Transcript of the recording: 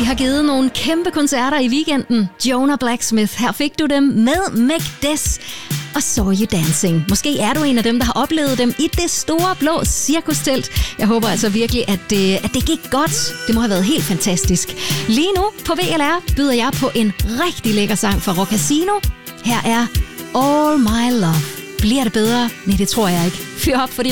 De har givet nogle kæmpe koncerter i weekenden. Jonah Blacksmith, her fik du dem med Magdes og Saw You Dancing. Måske er du en af dem, der har oplevet dem i det store blå cirkustelt. Jeg håber altså virkelig, at det gik godt. Det må have været helt fantastisk. Lige nu på VLR byder jeg på en rigtig lækker sang fra Rock Casino. Her er All My Love. Bliver det bedre? Nej, det tror jeg ikke. Fyr op for dit